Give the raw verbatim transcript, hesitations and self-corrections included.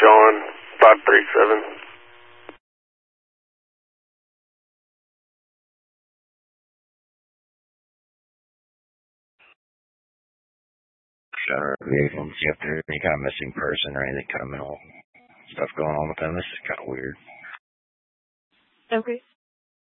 John, five three seven. Shutter vehicle, see if there's any kind of missing person or anything kind of mental stuff going on with them. This is kind of weird. Okay.